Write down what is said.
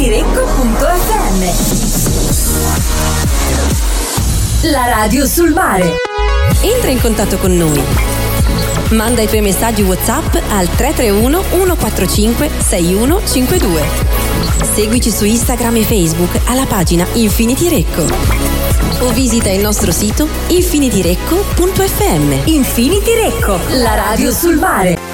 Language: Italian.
infinitirecco.fm. La radio sul mare. Entra in contatto con noi. Manda i tuoi messaggi WhatsApp al 331 145 6152. Seguici su Instagram e Facebook alla pagina Infinity Recco. O visita il nostro sito infinitirecco.fm. Infinity Recco, la radio sul mare.